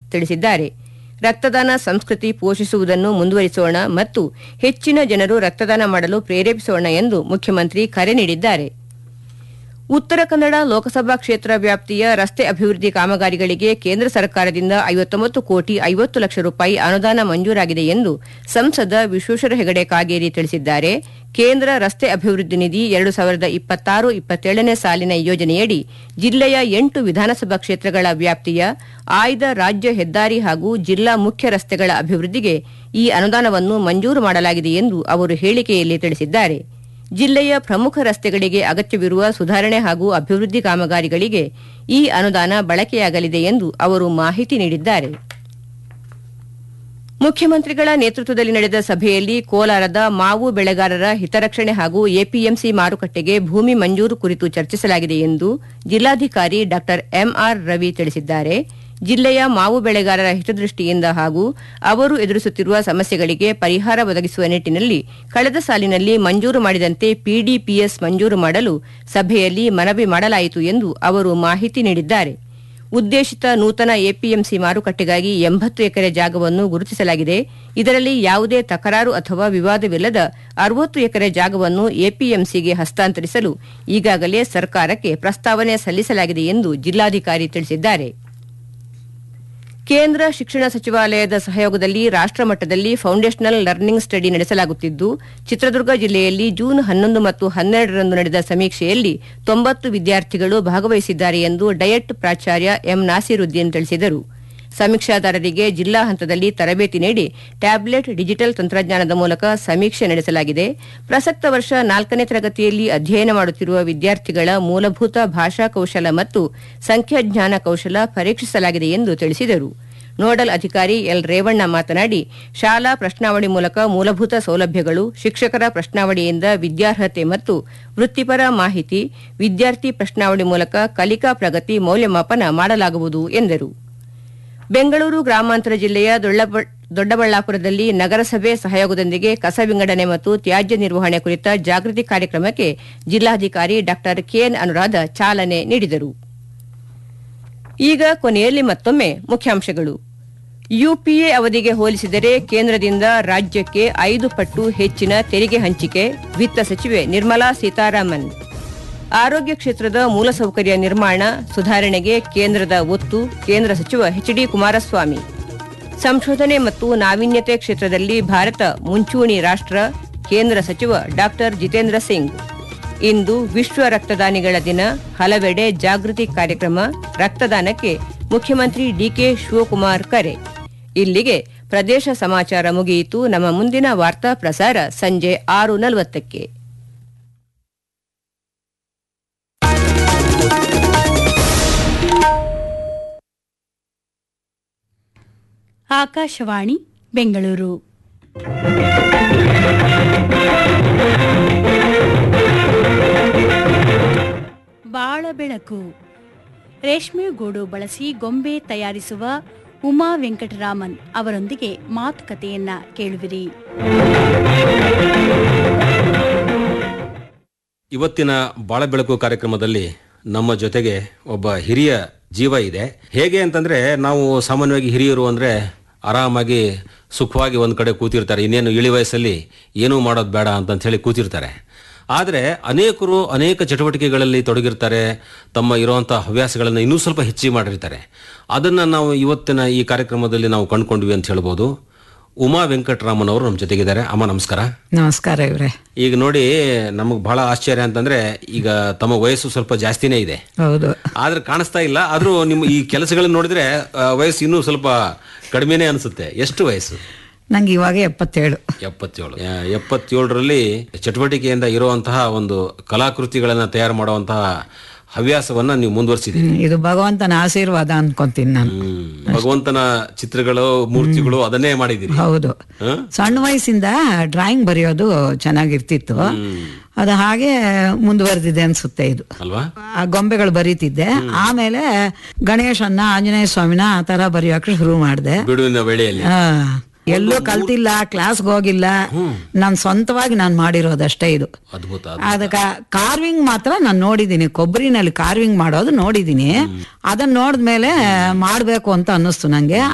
ತಿಳಿಸಿದ್ದಾರೆ. ರಕ್ತದಾನ ಸಂಸ್ಕೃತಿ ಪೋಷಿಸುವುದನ್ನು ಮುಂದುವರಿಸೋಣ ಮತ್ತು ಹೆಚ್ಚಿನ ಜನರು ರಕ್ತದಾನ ಮಾಡಲು ಪ್ರೇರೇಪಿಸೋಣ ಎಂದು ಮುಖ್ಯಮಂತ್ರಿ ಕರೆ ನೀಡಿದ್ದಾರೆ. ಉತ್ತರ ಕನ್ನಡ ಲೋಕಸಭಾ ಕ್ಷೇತ್ರ ವ್ಯಾಪ್ತಿಯ ರಸ್ತೆ ಅಭಿವೃದ್ಧಿ ಕಾಮಗಾರಿಗಳಿಗೆ ಕೇಂದ್ರ ಸರ್ಕಾರದಿಂದ 59 ಕೋಟಿ 50 ಲಕ್ಷ ರೂಪಾಯಿ ಅನುದಾನ ಮಂಜೂರಾಗಿದೆ ಎಂದು ಸಂಸದ ವಿಶ್ವೇಶ್ವರ ಹೆಗಡೆ ಕಾಗೇರಿ ತಿಳಿಸಿದ್ದಾರೆ. ಕೇಂದ್ರ ರಸ್ತೆ ಅಭಿವೃದ್ಧಿ ನಿಧಿ 2026-27ನೇ ಸಾಲಿನ ಯೋಜನೆಯಡಿ ಜಿಲ್ಲೆಯ 8 ವಿಧಾನಸಭಾ ಕ್ಷೇತ್ರಗಳ ವ್ಯಾಪ್ತಿಯ ಆಯ್ದ ರಾಜ್ಯ ಹೆದ್ದಾರಿ ಹಾಗೂ ಜಿಲ್ಲಾ ಮುಖ್ಯ ರಸ್ತೆಗಳ ಅಭಿವೃದ್ಧಿಗೆ ಈ ಅನುದಾನವನ್ನು ಮಂಜೂರು ಮಾಡಲಾಗಿದೆ ಎಂದು ಅವರು ಹೇಳಿಕೆಯಲ್ಲಿ ತಿಳಿಸಿದ್ದಾರೆ. ಜಿಲ್ಲೆಯ ಪ್ರಮುಖ ರಸ್ತೆಗಳಿಗೆ ಅಗತ್ಯವಿರುವ ಸುಧಾರಣೆ ಹಾಗೂ ಅಭಿವೃದ್ಧಿ ಕಾಮಗಾರಿಗಳಿಗೆ ಈ ಅನುದಾನ ಬಳಕೆಯಾಗಲಿದೆ ಎಂದು ಅವರು ಮಾಹಿತಿ ನೀಡಿದ್ದಾರೆ. ಮುಖ್ಯಮಂತ್ರಿಗಳ ನೇತೃತ್ವದಲ್ಲಿ ನಡೆದ ಸಭೆಯಲ್ಲಿ ಕೋಲಾರದ ಮಾವು ಬೆಳೆಗಾರರ ಹಿತರಕ್ಷಣೆ ಹಾಗೂ ಎಪಿಎಂಸಿ ಮಾರುಕಟ್ಟೆಗೆ ಭೂಮಿ ಮಂಜೂರು ಕುರಿತು ಚರ್ಚಿಸಲಾಗಿದೆ ಎಂದು ಜಿಲ್ಲಾಧಿಕಾರಿ ಡಾ ಎಂಆರ್ ರವಿ ತಿಳಿಸಿದ್ದಾರೆ. ಜಿಲ್ಲೆಯ ಮಾವು ಬೆಳೆಗಾರರ ಹಿತದೃಷ್ಟಿಯಿಂದ ಹಾಗೂ ಅವರು ಎದುರಿಸುತ್ತಿರುವ ಸಮಸ್ಯೆಗಳಿಗೆ ಪರಿಹಾರ ಒದಗಿಸುವ ನಿಟ್ಟಿನಲ್ಲಿ ಕಳೆದ ಸಾಲಿನಲ್ಲಿ ಮಂಜೂರು ಮಾಡಿದಂತೆ ಪಿಡಿಪಿಎಸ್ ಮಂಜೂರು ಮಾಡಲು ಸಭೆಯಲ್ಲಿ ಮನವಿ ಮಾಡಲಾಯಿತು ಎಂದು ಅವರು ಮಾಹಿತಿ ನೀಡಿದ್ದಾರೆ. ಉದ್ದೇಶಿತ ನೂತನ ಎಪಿಎಂಸಿ ಮಾರುಕಟ್ಟೆಗಾಗಿ 80 ಎಕರೆ ಜಾಗವನ್ನು ಗುರುತಿಸಲಾಗಿದೆ. ಇದರಲ್ಲಿ ಯಾವುದೇ ತಕರಾರು ಅಥವಾ ವಿವಾದವಿಲ್ಲದ 60 ಎಕರೆ ಜಾಗವನ್ನು ಎಪಿಎಂಸಿಗೆ ಹಸ್ತಾಂತರಿಸಲು ಈಗಾಗಲೇ ಸರ್ಕಾರಕ್ಕೆ ಪ್ರಸ್ತಾವನೆ ಸಲ್ಲಿಸಲಾಗಿದೆ ಎಂದು ಜಿಲ್ಲಾಧಿಕಾರಿ ತಿಳಿಸಿದ್ದಾರೆ. ಕೇಂದ್ರ ಶಿಕ್ಷಣ ಸಚಿವಾಲಯದ ಸಹಯೋಗದಲ್ಲಿ ರಾಷ್ಟಮಟ್ಟದಲ್ಲಿ ಫೌಂಡೇಶನಲ್ ಲರ್ನಿಂಗ್ ಸ್ಟಡಿ ನಡೆಸಲಾಗುತ್ತಿದ್ದು, ಚಿತ್ರದುರ್ಗ ಜಿಲ್ಲೆಯಲ್ಲಿ ಜೂನ್ 11 ಮತ್ತು 12ರಂದು ನಡೆದ ಸಮೀಕ್ಷೆಯಲ್ಲಿ 90 ವಿದ್ಯಾರ್ಥಿಗಳು ಭಾಗವಹಿಸಿದ್ದಾರೆ ಎಂದು ಡಯಟ್ ಪ್ರಾಚಾರ್ಯ ಎಂ ನಾಸೀರುದ್ದೀನ್ ತಿಳಿಸಿದರು. ಸಮೀಕ್ಷಾದಾರರಿಗೆ ಜಿಲ್ಲಾ ಹಂತದಲ್ಲಿ ತರಬೇತಿ ನೀಡಿ ಟ್ಯಾಬ್ಲೆಟ್ ಡಿಜಿಟಲ್ ತಂತ್ರಜ್ಞಾನದ ಮೂಲಕ ಸಮೀಕ್ಷೆ ನಡೆಸಲಾಗಿದೆ. ಪ್ರಸಕ್ತ ವರ್ಷ 4ನೇ ತರಗತಿಯಲ್ಲಿ ಅಧ್ಯಯನ ಮಾಡುತ್ತಿರುವ ವಿದ್ಯಾರ್ಥಿಗಳ ಮೂಲಭೂತ ಭಾಷಾ ಕೌಶಲ ಮತ್ತು ಸಂಖ್ಯಾಜ್ಞಾನ ಕೌಶಲ ಪರೀಕ್ಷಿಸಲಾಗಿದೆ ಎಂದು ತಿಳಿಸಿದರು. ನೋಡಲ್ ಅಧಿಕಾರಿ ಎಲ್ ರೇವಣ್ಣ ಮಾತನಾಡಿ, ಶಾಲಾ ಪ್ರಶ್ನಾವಳಿ ಮೂಲಕ ಮೂಲಭೂತ ಸೌಲಭ್ಯಗಳು, ಶಿಕ್ಷಕರ ಪ್ರಶ್ನಾವಳಿಯಿಂದ ವಿದ್ಯಾರ್ಹತೆ ಮತ್ತು ವೃತ್ತಿಪರ ಮಾಹಿತಿ, ವಿದ್ಯಾರ್ಥಿ ಪ್ರಶ್ನಾವಳಿ ಮೂಲಕ ಕಲಿಕಾ ಪ್ರಗತಿ ಮೌಲ್ಯಮಾಪನ ಮಾಡಲಾಗುವುದು ಎಂದರು. ಬೆಂಗಳೂರು ಗ್ರಾಮಾಂತರ ಜಿಲ್ಲೆಯ ದೊಡ್ಡಬಳ್ಳಾಪುರದಲ್ಲಿ ನಗರಸಭೆ ಸಹಯೋಗದೊಂದಿಗೆ ಕಸ ವಿಂಗಡಣೆ ಮತ್ತು ತ್ಯಾಜ್ಯ ನಿರ್ವಹಣೆ ಕುರಿತ ಜಾಗೃತಿ ಕಾರ್ಯಕ್ರಮಕ್ಕೆ ಜಿಲ್ಲಾಧಿಕಾರಿ ಡಾ ಕೆಎನ್ ಅನುರಾಧ ಚಾಲನೆ ನೀಡಿದರು. ಈಗ ಕೊನೆಯಲ್ಲಿ ಮತ್ತೊಮ್ಮೆ ಮುಖ್ಯಾಂಶಗಳು. ಯುಪಿಎ ಅವಧಿಗೆ ಹೋಲಿಸಿದರೆ ಕೇಂದ್ರದಿಂದ ರಾಜ್ಯಕ್ಕೆ 5 ಪಟ್ಟು ಹೆಚ್ಚಿನ ತೆರಿಗೆ ಹಂಚಿಕೆ, ವಿತ್ತ ಸಚಿವೆ ನಿರ್ಮಲಾ ಸೀತಾರಾಮನ್. ಆರೋಗ್ಯ ಕ್ಷೇತ್ರದ ಮೂಲಸೌಕರ್ಯ ನಿರ್ಮಾಣ ಸುಧಾರಣೆಗೆ ಕೇಂದ್ರದ ಒತ್ತು, ಕೇಂದ್ರ ಸಚಿವ ಎಚ್ಡಿ ಕುಮಾರಸ್ವಾಮಿ. ಸಂಶೋಧನೆ ಮತ್ತು ನಾವೀನ್ಯತೆ ಕ್ಷೇತ್ರದಲ್ಲಿ ಭಾರತ ಮುಂಚೂಣಿ ರಾಷ್ಟ್ರ, ಕೇಂದ್ರ ಸಚಿವ ಡಾ ಜಿತೇಂದ್ರ ಸಿಂಗ್. ಇಂದು ವಿಶ್ವ ರಕ್ತದಾನಿಗಳ ದಿನ, ಹಲವೆಡೆ ಜಾಗೃತಿ ಕಾರ್ಯಕ್ರಮ, ರಕ್ತದಾನಕ್ಕೆ ಮುಖ್ಯಮಂತ್ರಿ ಡಿಕೆ ಶಿವಕುಮಾರ್ ಕರೆ. ಇಲ್ಲಿಗೆ ಪ್ರದೇಶ ಸಮಾಚಾರ ಮುಗಿಯಿತು. ನಮ್ಮ ಮುಂದಿನ ವಾರ್ತಾ ಪ್ರಸಾರ ಸಂಜೆ 6:40ಕ್ಕೆ. ಆಕಾಶವಾಣಿ ಬೆಂಗಳೂರು. ಬಾಳ ಬೆಳಕು. ರೇಷ್ಮೆ ಗೂಡು ಬಳಸಿ ಗೊಂಬೆ ತಯಾರಿಸುವ ಉಮಾ ವೆಂಕಟರಾಮನ್ ಅವರೊಂದಿಗೆ ಮಾತುಕತೆಯನ್ನ ಕೇಳುವಿರಿ. ಇವತ್ತಿನ ಬಾಳ ಬೆಳಕು ಕಾರ್ಯಕ್ರಮದಲ್ಲಿ ನಮ್ಮ ಜೊತೆಗೆ ಒಬ್ಬ ಹಿರಿಯ ಜೀವ ಇದೆ. ಹೇಗೆ ಅಂತಂದ್ರೆ, ನಾವು ಸಾಮಾನ್ಯವಾಗಿ ಹಿರಿಯರು ಅಂದ್ರೆ ಆರಾಮಾಗಿ ಸುಖವಾಗಿ ಒಂದ್ ಕಡೆ ಕೂತಿರ್ತಾರೆ, ಇನ್ನೇನು ಇಳಿ ವಯಸ್ಸಲ್ಲಿ ಏನೂ ಮಾಡೋದು ಬೇಡ ಅಂತ ಹೇಳಿ ಕೂತಿರ್ತಾರೆ. ಆದರೆ ಅನೇಕರು ಅನೇಕ ಚಟುವಟಿಕೆಗಳಲ್ಲಿ ತೊಡಗಿರ್ತಾರೆ, ತಮ್ಮ ಇರುವಂತಹ ಹವ್ಯಾಸಗಳನ್ನು ಇನ್ನೂ ಸ್ವಲ್ಪ ಹೆಚ್ಚಿಗೆ ಮಾಡಿರ್ತಾರೆ. ಅದನ್ನ ನಾವು ಇವತ್ತಿನ ಈ ಕಾರ್ಯಕ್ರಮದಲ್ಲಿ ನಾವು ಕಂಡುಕೊಂಡ್ವಿ ಅಂತ ಹೇಳ್ಬೋದು. ಉಮಾ ವೆಂಕಟರಾಮನ್ ಅವರು ನಮ್ಮ ಜೊತೆಗಿದ್ದಾರೆ. ಅಮ್ಮ ನಮಸ್ಕಾರ. ನಮಸ್ಕಾರ ಇವ್ರೆ. ಈಗ ನೋಡಿ, ನಮಗ್ ಬಹಳ ಆಶ್ಚರ್ಯ ಅಂತಂದ್ರೆ, ಈಗ ತಮ್ಮ ವಯಸ್ಸು ಸ್ವಲ್ಪ ಜಾಸ್ತಿನೇ ಇದೆ. ಹೌದು. ಆದ್ರೆ ಕಾಣಿಸ್ತಾ ಇಲ್ಲ. ಆದ್ರೂ ನಿಮ್ಮ ಈ ಕೆಲಸಗಳನ್ನ ನೋಡಿದ್ರೆ ವಯಸ್ಸು ಇನ್ನೂ ಸ್ವಲ್ಪ ಕಡಿಮೆನೇ ಅನ್ಸುತ್ತೆ. ಎಷ್ಟು ವಯಸ್ಸು? ನಂಗೆ ಇವಾಗ 77. 77ರಲ್ಲಿ ಚಟುವಟಿಕೆಯಿಂದ ಇರುವಂತಹ ಒಂದು ಕಲಾಕೃತಿಗಳನ್ನ ತಯಾರು ಮಾಡುವಂತಹ ಹವ್ಯಾಸವನ್ನ ನೀವು ಮುಂದುವರಿಸಿದ್ದೀರಿ. ಇದು ಭಗವಂತನ ಆಶೀರ್ವಾದ ಅನ್ಕೊಂತೀನಿ ನಾನು. ಭಗವಂತನ ಚಿತ್ರಗಳು, ಮೂರ್ತಿಗಳು ಅದನ್ನೇ ಮಾಡಿದ್ದೀರಿ. ಹೌದು. ಸಣ್ಣ ವಯಸ್ಸಿಂದ ಡ್ರಾಯಿಂಗ್ ಬರೆಯೋದು ಚೆನ್ನಾಗಿರ್ತಿತ್ತು. ಅದು ಹಾಗೆ ಮುಂದುವರೆದಿದೆ ಅನ್ಸುತ್ತೆ ಇದು ಅಲ್ವಾ. ಆ ಗೊಂಬೆಗಳು ಬರೀತಿದ್ದೆ. ಆಮೇಲೆ ಗಣೇಶನ್ನ, ಆಂಜನೇಯ ಸ್ವಾಮಿನ ಆ ತರ ಬರೆಯೋಕೆ ಶುರು ಮಾಡಿದೆ. ಬಿಡುವಿನ ವೇಳೆಯಲ್ಲಿ ಎಲ್ಲೂ ಕಲ್ತಿಲ್ಲ, ಕ್ಲಾಸ್ಗೆ ಹೋಗಿಲ್ಲ, ನಾನ್ ಸ್ವಂತವಾಗಿ ನಾನು ಮಾಡಿರೋದಷ್ಟೇ ಇದು. ಅದಕ್ಕೆ ಕಾರ್ವಿಂಗ್ ಮಾತ್ರ ನಾನು ನೋಡಿದೀನಿ, ಕೊಬ್ಬರಿನಲ್ಲಿ ಕಾರ್ವಿಂಗ್ ಮಾಡೋದು ನೋಡಿದೀನಿ. ಅದನ್ನ ನೋಡಿದ್ಮೇಲೆ ಮಾಡ್ಬೇಕು ಅಂತ ಅನ್ನಿಸ್ತು ನಂಗೆ.